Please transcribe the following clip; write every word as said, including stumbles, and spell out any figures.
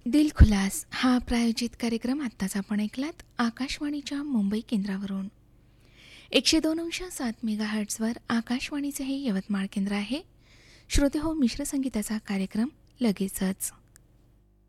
दिलखुलास हा प्रायोजित कार्यक्रम आत्ताच आपण ऐकलात आकाशवाणीच्या मुंबई केंद्रावरून. एकशे दोन अंश सात मेगा हर्ट्सवर आकाशवाणीचे हे यवतमाळ केंद्र आहे. श्रोते हो, मिश्र संगीताचा कार्यक्रम लगेचच.